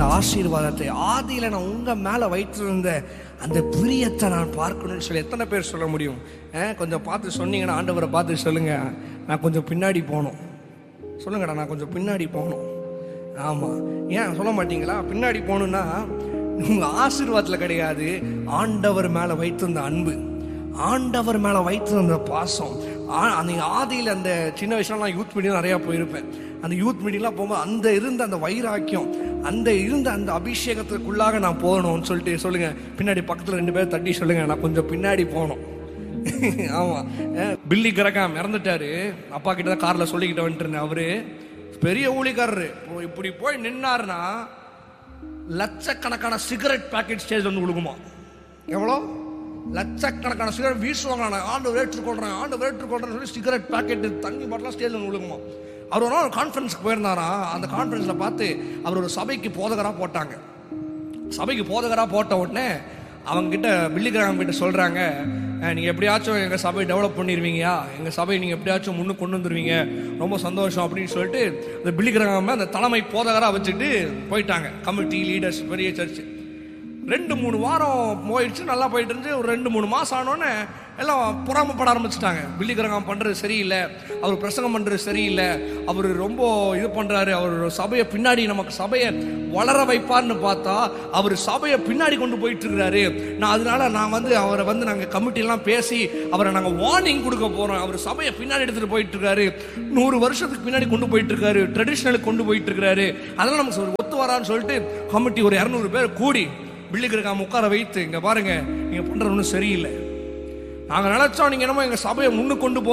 அந்த ஆசீர்வாதத்தை, ஆதியில நான் உங்க மேல வைத்திருந்த அந்த பிரியத்தை நான் பார்க்கணும்னு சொல்லி எத்தனை பேர் சொல்ல முடியும்? கொஞ்சம் பார்த்து சொன்னீங்கன்னா, ஆண்டவரை பார்த்து சொல்லுங்க, நான் கொஞ்சம் பின்னாடி போகணும். சொல்லுங்கடா, நான் கொஞ்சம் பின்னாடி போகணும். ஆமாம், ஏன் சொல்ல மாட்டீங்களா? பின்னாடி போகணுன்னா உங்க ஆசீர்வாதத்தில் கிடையாது, ஆண்டவர் மேலே வைத்திருந்த அன்பு, ஆண்டவர் மேலே வைத்திருந்த பாசம். அந்த ஆதியில் அந்த சின்ன வயசுலாம் யூத் மீட்டிங் நிறையா போயிருப்பேன். அந்த யூத் மீட்டிங்லாம் போகும்போது அந்த இருந்த அந்த வைராக்கியம், அந்த இருந்த அந்த அபிஷேகத்துக்குள்ளாக நான் போகணும்னு சொல்லிட்டு சொல்லுங்க. பின்னாடி பக்கத்தில் 2 பேர் தட்டி சொல்லுங்க, நான் கொஞ்சம் பின்னாடி போகணும். ஆமாம், பில்லி கிரகாம் இறந்துட்டாரு. அப்பா கிட்ட தான் காரில் சொல்லிக்கிட்டு வந்துட்டு இருந்தேன். அவரு பெரிய ஊழிக்காரரு. இப்படி போய் நின்னாருன்னா லட்சக்கணக்கான சிகரெட் பாக்கெட் ஸ்டேஜ் வந்து விழுகுமா? எவ்வளோ? லட்சக்கணக்கான சிகரெட் வீசுவாங்க. ஆண்டு ஏற்றுக்கொள்றேன், ஆண்டு ஏற்றுக்கொள்றேன்னு சொல்லி சிகரெட் பாக்கெட், தண்ணி பாட்டெலாம் ஸ்டேஜ் வந்து விழுகுமா? அவர் ஒரு நாள் கான்ஃபரன்ஸுக்கு போயிருந்தாரா. அந்த கான்ஃபரன்ஸில் பார்த்து அவர் ஒரு சபைக்கு போதகராக போட்டாங்க. சபைக்கு போதகராக போட்ட உடனே அவங்ககிட்ட பில்லி கிரகாம் கிட்ட சொல்கிறாங்க, நீங்கள் எப்படியாச்சும் எங்கள் சபையை டெவலப் பண்ணிடுவீங்கயா, எங்கள் சபையை நீங்கள் எப்படியாச்சும் முன்னுக்கு கொண்டு வந்துடுவீங்க, ரொம்ப சந்தோஷம் அப்படின்னு சொல்லிட்டு இந்த பில்லி கிரகாம் அந்த தலைமை போதகராக வச்சுட்டு போயிட்டாங்க. கமிட்டி லீடர்ஸ், பெரிய சர்ச்சு. 2-3 வாரம் போயிடுச்சு, நல்லா போயிட்டு இருந்துச்சு. ஒரு 2-3 மாதம் ஆனோடனே எல்லாம் பொறாமப்பட ஆரம்பிச்சிட்டாங்க. பில்லி கிரகாம் பண்ணுறது சரியில்லை, அவர் பிரசங்கம் பண்ணுறது சரியில்லை, அவர் ரொம்ப இது பண்ணுறாரு, அவர் சபையை பின்னாடி நமக்கு சபையை வளர வைப்பார்னு பார்த்தா அவர் சபையை பின்னாடி கொண்டு போயிட்டு இருக்கிறாரு. அதனால அவரை நாங்கள் கமிட்டிலாம் பேசி அவரை நாங்கள் வார்னிங் கொடுக்க போகிறோம். அவர் சபையை பின்னாடி எடுத்துகிட்டு போயிட்டு இருக்காரு, 100 வருஷத்துக்கு பின்னாடி கொண்டு போயிட்டு இருக்காரு, ட்ரெடிஷ்னலுக்கு கொண்டு போயிட்டு இருக்காரு. அதனால நமக்கு ஒத்து வரான்னு சொல்லிட்டு கமிட்டி ஒரு 200 பேர் கூடி பில்லி கிரகாம் உட்கார வைத்து, இங்க பாருங்க, நீங்க பண்றது ஒன்றும் சரியில்லை, நாங்க நினைச்சோம் நீங்க என்னமோ எங்க சபையை முன்னுக்கு கொண்டு